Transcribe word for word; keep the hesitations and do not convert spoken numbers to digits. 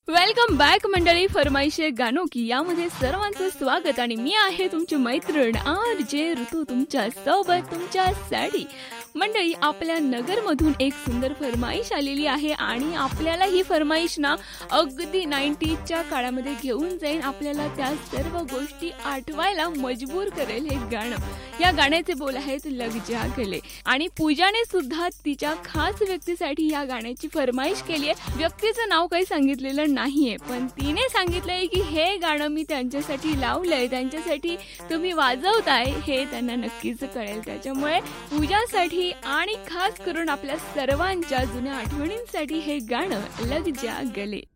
Welcome back मंडळी. फरमाईशे गाणो की यामध्ये सर्वांचं स्वागत आणि मी आहे तुमची मैत्रीण आर जे ऋतू तुमच्या सोबत तुमच्यासाठी. मंडळी, आपल्या नगरमधून एक सुंदर फरमाईश आलेली आहे आणि आपल्याला ही फरमाईश ना अगदी नाईन्टीजच्या काळामध्ये घेऊन जाईल. आपल्याला त्या सर्व गोष्टी आठवायला मजबूर करेल हे गाणं. या गाण्याचे बोल आहेत लग जा गले आणि पूजाने सुद्धा तिच्या खास व्यक्तीसाठी या गाण्याची फरमाईश केली आहे. व्यक्तीचं नाव काही सांगितलेलं नाहीये, पण तिने सांगितलंय की हे गाणं मी त्यांच्यासाठी लावलंय, त्यांच्यासाठी तुम्ही वाजवताय हे त्यांना नक्कीच कळेल. त्याच्यामुळे पूजासाठी आणि खास करून आपल्या सर्वांच्या जुन्या आठवणींसाठी हे गाणं लग जा गले.